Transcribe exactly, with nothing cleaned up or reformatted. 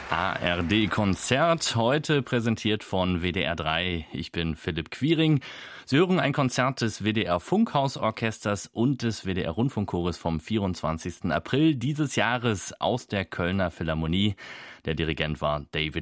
A R D-Konzert, heute präsentiert von W D R drei. Ich bin Philipp Quiring. Sie hören ein Konzert des W D R-Funkhausorchesters und des W D R-Rundfunkchores vom vierundzwanzigsten April dieses Jahres aus der Kölner Philharmonie. Der Dirigent war David